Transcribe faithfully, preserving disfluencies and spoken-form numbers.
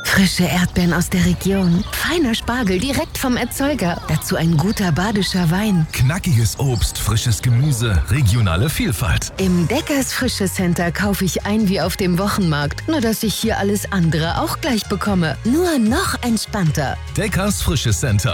Frische Erdbeeren aus der Region, feiner Spargel direkt vom Erzeuger, dazu ein guter badischer Wein. Knackiges Obst, frisches Gemüse, regionale Vielfalt. Im Deckers Frische Center kaufe ich ein wie auf dem Wochenmarkt, nur dass ich hier alles andere auch gleich bekomme. Nur noch entspannter. Deckers Frische Center.